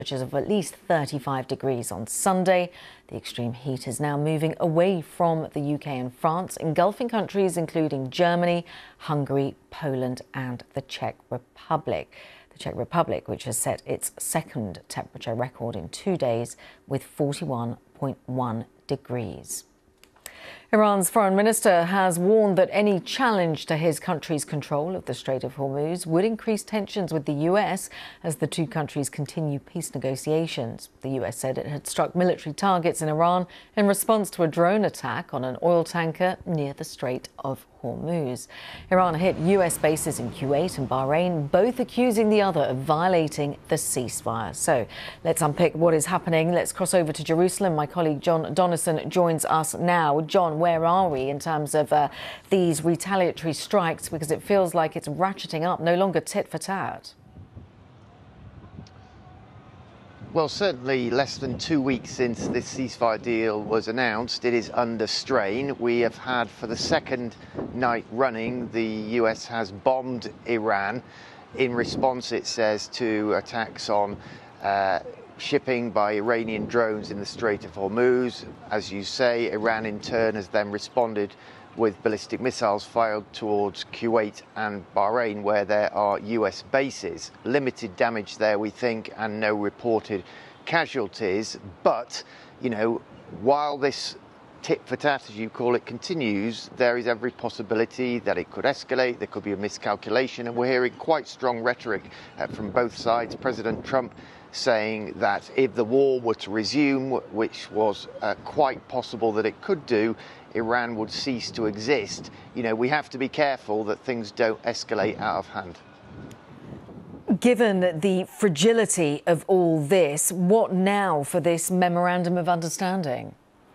Temperatures of at least 35 degrees on Sunday. The extreme heat is now moving away from the UK and France, engulfing countries including Germany, Hungary, Poland and the Czech Republic. The Czech Republic, which has set its second temperature record in 2 days with 41.1 degrees. Iran's foreign minister has warned that any challenge to his country's control of the Strait of Hormuz would increase tensions with the US as the two countries continue peace negotiations. The US said it had struck military targets in Iran in response to a drone attack on an oil tanker near the Strait of Hormuz. Iran hit US bases in Kuwait and Bahrain, both accusing the other of violating the ceasefire. So let's unpick what is happening. Let's cross over to Jerusalem. My colleague John Donnison joins us now. John, where are we in terms of these retaliatory strikes? Because it feels like it's ratcheting up, no longer tit for tat. Well, certainly less than 2 weeks since this ceasefire deal was announced, it is under strain. We have had, for the second night running, the US has bombed Iran in response, it says, to attacks on shipping by Iranian drones in the Strait of Hormuz. As you say, Iran in turn has then responded with ballistic missiles fired towards Kuwait and Bahrain, where there are US bases. Limited damage there, we think, and no reported casualties. But, while this tit for tat, as you call it, continues, there is every possibility that it could escalate. There could be a miscalculation, and we're hearing quite strong rhetoric from both sides. President Trump saying that if the war were to resume, which was quite possible that it could do, Iran would cease to exist. We have to be careful that things don't escalate out of hand. Given the fragility of all this, what now for this memorandum of understanding?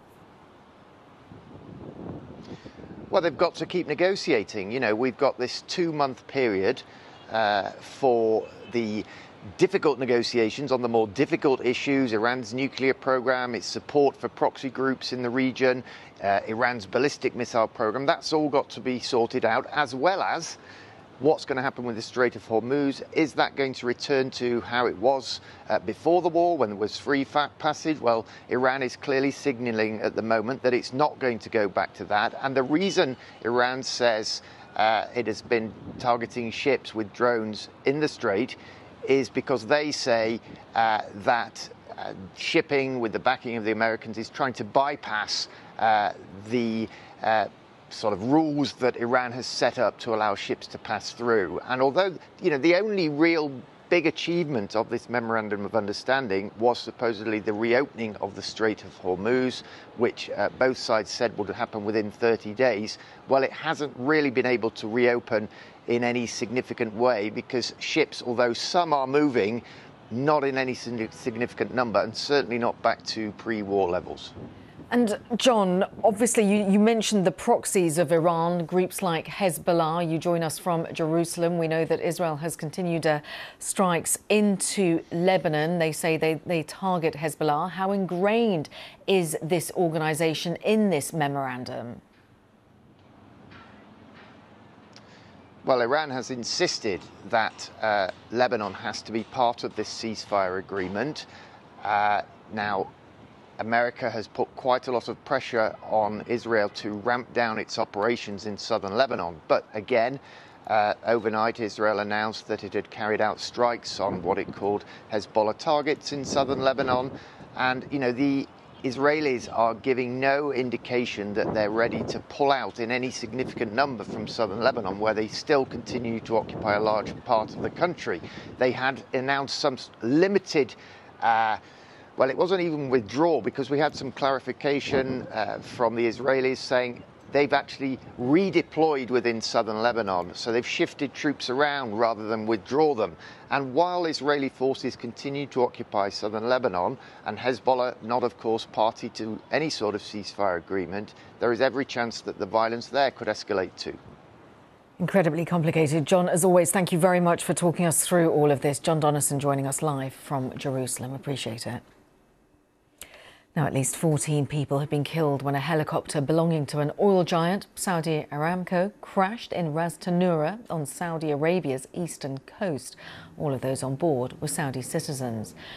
Well, they've got to keep negotiating. We've got this 2-month period for the difficult negotiations on the more difficult issues: Iran's nuclear program, its support for proxy groups in the region, Iran's ballistic missile program. That's all got to be sorted out, as well as what's going to happen with the Strait of Hormuz. Is that going to return to how it was before the war, when there was free passage? Well, Iran is clearly signaling at the moment that it's not going to go back to that. And the reason Iran says it has been targeting ships with drones in the Strait is because they say that shipping with the backing of the Americans is trying to bypass the sort of rules that Iran has set up to allow ships to pass through. And although, the only real big achievement of this memorandum of understanding was supposedly the reopening of the Strait of Hormuz, which both sides said would happen within 30 days. Well, it hasn't really been able to reopen in any significant way, because ships, although some are moving, not in any significant number, and certainly not back to pre-war levels. And John, obviously you mentioned the proxies of Iran, groups like Hezbollah. You join us from Jerusalem. We know that Israel has continued strikes into Lebanon. They say they target Hezbollah. How ingrained is this organisation in this memorandum? Well, Iran has insisted that Lebanon has to be part of this ceasefire agreement. Now, America has put quite a lot of pressure on Israel to ramp down its operations in southern Lebanon. But again, overnight, Israel announced that it had carried out strikes on what it called Hezbollah targets in southern Lebanon. And, the Israelis are giving no indication that they're ready to pull out in any significant number from southern Lebanon, where they still continue to occupy a large part of the country. They had announced some limited well, it wasn't even withdrawal, because we had some clarification from the Israelis saying they've actually redeployed within southern Lebanon. So they've shifted troops around rather than withdraw them. And while Israeli forces continue to occupy southern Lebanon, and Hezbollah not, of course, party to any sort of ceasefire agreement, there is every chance that the violence there could escalate too. Incredibly complicated. John, as always, thank you very much for talking us through all of this. John Donnison joining us live from Jerusalem. Appreciate it. Now, at least 14 people have been killed when a helicopter belonging to an oil giant, Saudi Aramco, crashed in Ras Tanura on Saudi Arabia's eastern coast. All of those on board were Saudi citizens.